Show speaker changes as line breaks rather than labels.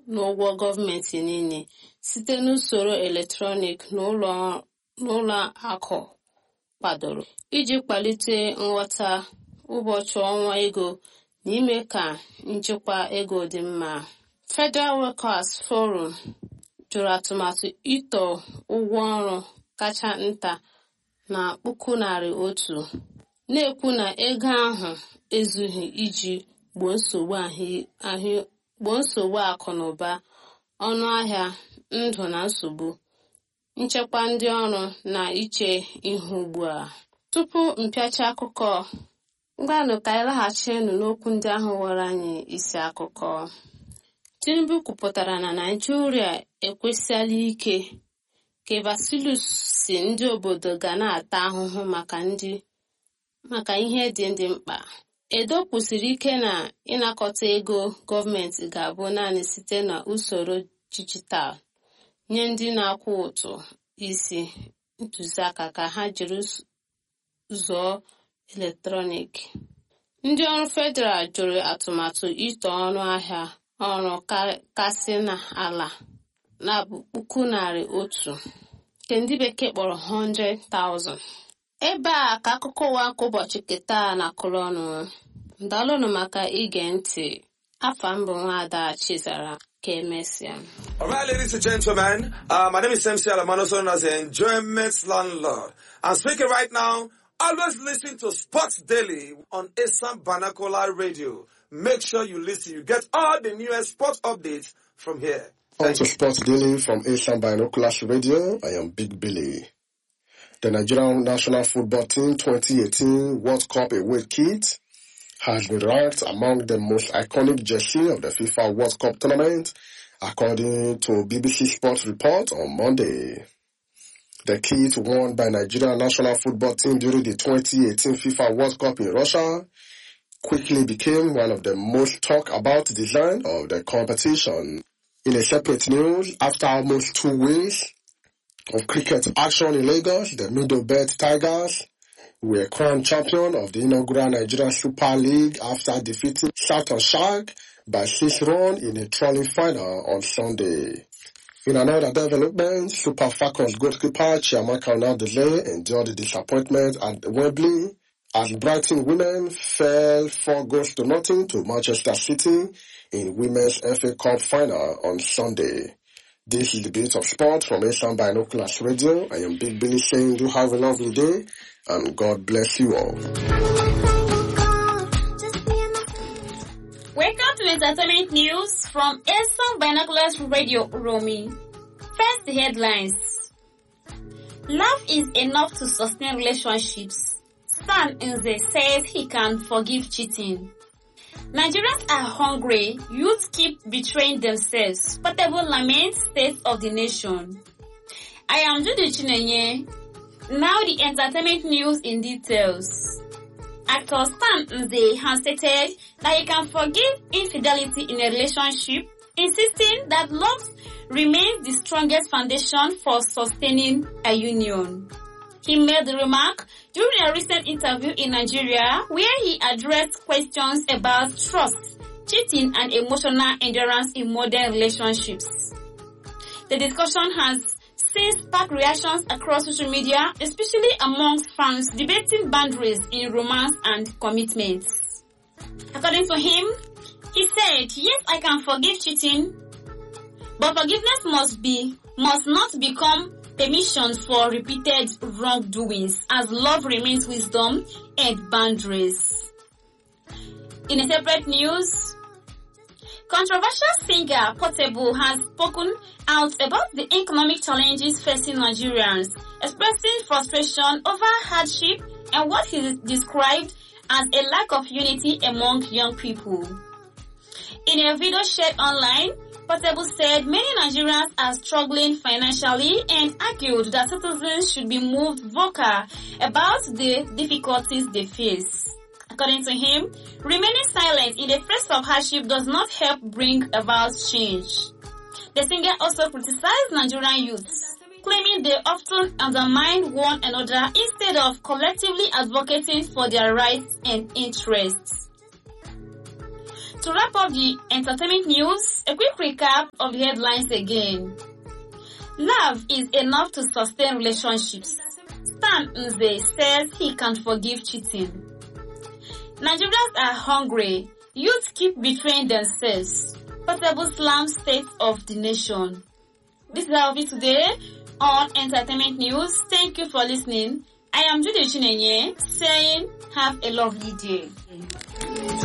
n'ụgwọ gọọmenti niile site n'usoro eletrọnik n'ụlọ akụ kwadoro iji kwalite nghọta ụbọchị ọnwa ego na ime ka nchịkwa ego dị mma. Federal Workers Forum jụrụ atụmatụ ịtọ ụgwọ ọrụ kacha nta na $100,000, na-ekwu na ego ahụ ezughị iji gboo nsogbu akụ na ụba, ọnụ ahịa ndụ na nsogbu nchekwa ndị ọrụ na iche ihu ugbu a. Tupu mpịacha akụkọ, ngwanụ ka anyị laghachinu n'okwu ndị ahụ ghọrọ anyị isi akụkọ. Tinubu kwupụtara na Naịjirịa ekwesiala ike ka Vasilus si ndị obodo ga na-ata ahụhụ maka ihe dị mkpa. Edo kwusiri ike na ịnakọta ego gọọmenti ga-abụ naanị site na usoro dijitalụ nye ndị na-akwụ ụtụ isi ntụziaka ka ha jiri zụọ eletrọniki. Ndị ọrụ federal jụrụ atụmatụ ịtọ ọnụ ahịa ọrụ kasị n'ala na $100,000 nke ndị bekee kpọrọ 100,000. Ebe a ka akụkọ ụwa nke ụbọchị keta na-akụrụ ọnụ. Ndalụnụ maka ige ntị. Afa mbụ Nwaada Chizara ka emesịa.
All right, ladies and gentlemen, my name is MC Alamano, known as the Enjoyment Landlord. I'm speaking right now. Always listen to Sports Daily on Asam Banakola Radio. Make sure you listen. You get all the newest sports updates from here.
On to Sports Daily from Asam Banakola Radio. I am Big Billy. The Nigerian national football team 2018 World Cup away kit has been ranked among the most iconic jersey of the FIFA World Cup tournament, according to BBC Sports report on Monday. The kit worn by Nigerian national football team during the 2018 FIFA World Cup in Russia quickly became one of the most talked about design of the competition. In a separate news, after almost 2 weeks of cricket action in Lagos, the Middlebelt Tigers were crowned champion of the inaugural Nigeria Super League after defeating Southern Shark by 6 runs in a trolling final on Sunday. In another development, Super Falcons goalkeeper Chiamaka Onadele endured the disappointment at Wembley as Brighton women fell 4-0 to Manchester City in Women's FA Cup final on Sunday. This is the Bit of Sport from Asian Binoculars Radio. I am Big Billy saying do have a lovely day and God bless you all.
Welcome to Entertainment News from Asian Binoculars Radio, Romy. First, the headlines. Love is enough to sustain relationships. Stan Nze says he can forgive cheating. Nigerians are hungry. Youth keep betraying themselves. Portable laments state of the nation. I am Judy Chinenye. Now the entertainment news in details. Actor Stan Nze has stated that he can forgive infidelity in a relationship, insisting that love remains the strongest foundation for sustaining a union. He made the remark during a recent interview in Nigeria where he addressed questions about trust, cheating and emotional endurance in modern relationships. The discussion has since sparked reactions across social media, especially amongst fans debating boundaries in romance and commitments. According to him, he said, yes, I can forgive cheating, but forgiveness must not become permission for repeated wrongdoings, as love remains wisdom and boundaries. In a separate news, controversial singer Portable has spoken out about the economic challenges facing Nigerians, expressing frustration over hardship and what he described as a lack of unity among young people. In a video shared online, Portable said many Nigerians are struggling financially and argued that citizens should be moved vocal about the difficulties they face. According to him, remaining silent in the face of hardship does not help bring about change. The singer also criticized Nigerian youths, claiming they often undermine one another instead of collectively advocating for their rights and interests. To wrap up the entertainment news, a quick recap of the headlines again. Love is enough to sustain relationships. Stan Nze says he can't forgive cheating. Nigerians are hungry. Youth keep betraying themselves. Portable Slam state of the nation. This is our video today on Entertainment News. Thank you for listening. I am Judy Chinenye saying have a lovely day.